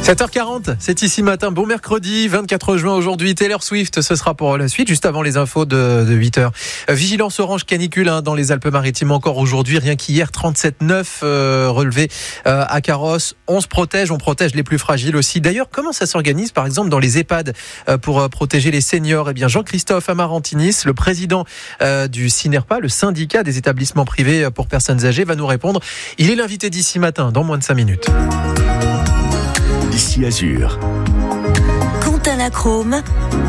7h40, c'est ici matin. Bon mercredi, 24 juin aujourd'hui. Taylor Swift, ce sera pour la suite, juste avant les infos de 8h. Vigilance orange canicule dans les Alpes-Maritimes encore aujourd'hui. Rien qu'hier, 37,9 relevés à Carrosse. On se protège, on protège les plus fragiles aussi. D'ailleurs, comment ça s'organise par exemple dans les EHPAD pour protéger les seniors? Eh bien, Jean-Christophe Amarantinis, le président du SINERPA, le syndicat des établissements privés pour personnes âgées, va nous répondre. Il est l'invité d'ici matin, dans moins de 5 minutes. Ici Azur. Quentin Lachrome.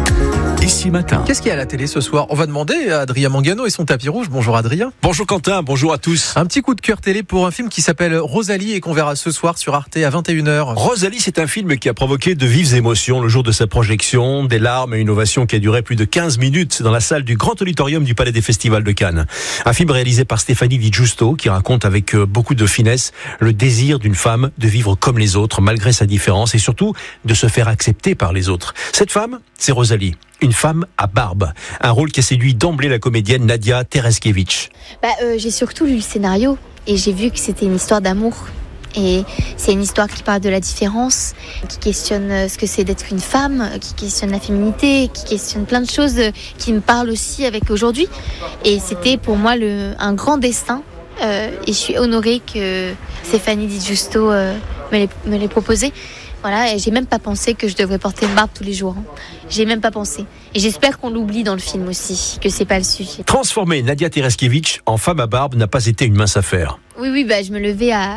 Ici matin. Qu'est-ce qu'il y a à la télé ce soir? On va demander à Adrien Mangano et son tapis rouge. Bonjour Adrien. Bonjour Quentin, bonjour à tous. Un petit coup de cœur télé pour un film qui s'appelle Rosalie et qu'on verra ce soir sur Arte à 21h. Rosalie, c'est un film qui a provoqué de vives émotions le jour de sa projection, des larmes et une ovation qui a duré plus de 15 minutes dans la salle du Grand Auditorium du Palais des Festivals de Cannes. Un film réalisé par Stéphanie Di Giusto qui raconte avec beaucoup de finesse le désir d'une femme de vivre comme les autres malgré sa différence et surtout de se faire accepter par les autres. Cette femme, c'est Rosalie. Une femme à barbe. Un rôle qui a séduit d'emblée la comédienne Nadia Tereskevich. J'ai surtout lu le scénario et j'ai vu que c'était une histoire d'amour. Et c'est une histoire qui parle de la différence, qui questionne ce que c'est d'être une femme, qui questionne la féminité, qui questionne plein de choses qui me parlent aussi avec aujourd'hui. Et c'était pour moi un grand destin. Et je suis honorée que Stéphanie Di Giusto me l'ait proposé. Voilà, et j'ai même pas pensé que je devrais porter une barbe tous les jours. J'ai même pas pensé. Et j'espère qu'on l'oublie dans le film aussi, que c'est pas le sujet. Transformer Nadia Tereskevich en femme à barbe n'a pas été une mince affaire. Oui, je me levais à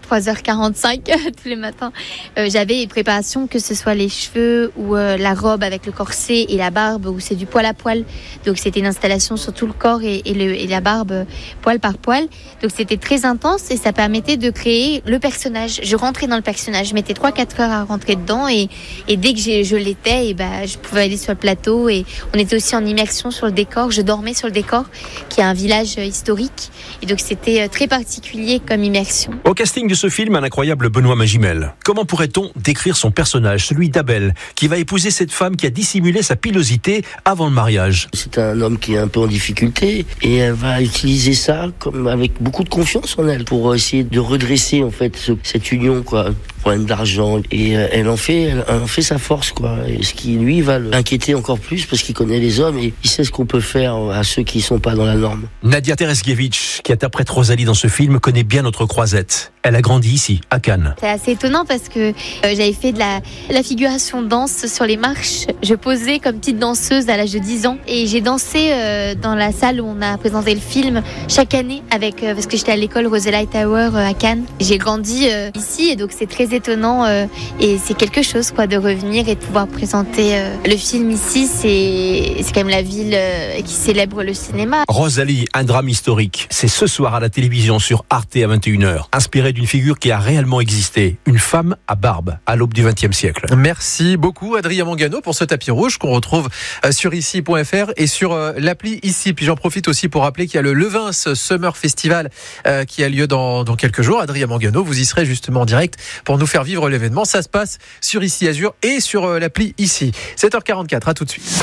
3h45 tous les matins. J'avais une préparation, que ce soit les cheveux ou la robe avec le corset et la barbe où c'est du poil à poil. Donc c'était une installation sur tout le corps et la barbe poil par poil. Donc c'était très intense et ça permettait de créer le personnage. Je rentrais dans le personnage, je mettais 3-4 heures à rentrer dedans et dès que je l'étais, je pouvais aller sur le plateau et on était aussi en immersion sur le décor. Je dormais sur le décor qui est un village historique et donc c'était très particulier comme immersion. Au casting de ce film, un incroyable Benoît Magimel. Comment pourrait-on décrire son personnage, celui d'Abel, qui va épouser cette femme qui a dissimulé sa pilosité avant le mariage? C'est un homme qui est un peu en difficulté et elle va utiliser ça comme avec beaucoup de confiance en elle pour essayer de redresser en fait cette union problème d'argent et elle en fait sa force et ce qui lui va l'inquiéter encore plus parce qu'il connaît les hommes et il sait ce qu'on peut faire à ceux qui sont pas dans la norme. Nadia Tereskevich, qui interprète Rosalie dans ce film, connaît bien notre Croisette. Elle a grandi ici, à Cannes. C'est assez étonnant parce que j'avais fait de la figuration danse sur les marches. Je posais comme petite danseuse à l'âge de 10 ans et j'ai dansé dans la salle où on a présenté le film chaque année parce que j'étais à l'école Roselight Tower à Cannes. J'ai grandi ici et donc c'est très étonnant et c'est quelque chose de revenir et de pouvoir présenter le film ici. C'est quand même la ville qui célèbre le cinéma. Rosalie, un drame historique. C'est ce soir à la télévision sur Arte à 21h. Inspiré d'une figure qui a réellement existé. Une femme à barbe à l'aube du XXe siècle. Merci beaucoup Adrien Mangano pour ce tapis rouge qu'on retrouve sur ici.fr et sur l'appli ici. Puis j'en profite aussi pour rappeler qu'il y a le Levins Summer Festival qui a lieu dans quelques jours. Adrien Mangano, vous y serez justement en direct pour nous faire vivre l'événement. Ça se passe sur Ici Azur et sur l'appli ici. 7h44, à tout de suite.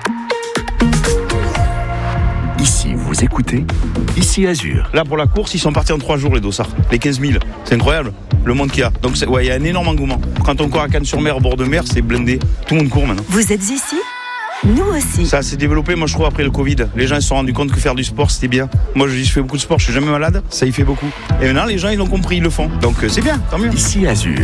Ici, vous écoutez Ici Azur. Là, pour la course, ils sont partis en 3 jours, les dossards. Les 15 000. C'est incroyable, le monde qu'il y a. Donc, il y a un énorme engouement. Quand on court à Cannes-sur-Mer, au bord de mer, c'est blindé. Tout le monde court maintenant. Vous êtes ici ? Nous aussi. Ça s'est développé, moi, je trouve, après le Covid. Les gens se sont rendus compte que faire du sport, c'était bien. Moi, je fais beaucoup de sport, je suis jamais malade. Ça y fait beaucoup. Et maintenant, les gens, ils l'ont compris, ils le font. Donc, c'est bien, tant mieux. Ici Azur.